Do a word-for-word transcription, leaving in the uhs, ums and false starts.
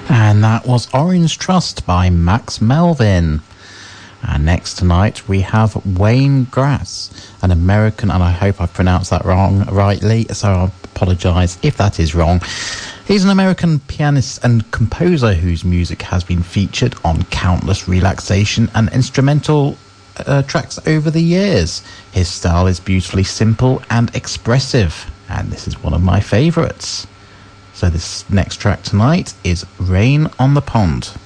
And that was Orange Trust by Max Melvin. And next tonight we have Wayne Grass, an American, and I hope I pronounced that wrong rightly, so I apologise if that is wrong. He's an American pianist and composer whose music has been featured on countless relaxation and instrumental uh, tracks over the years. His style is beautifully simple and expressive, and this is one of my favourites. So this next track tonight is Rain on the Pond.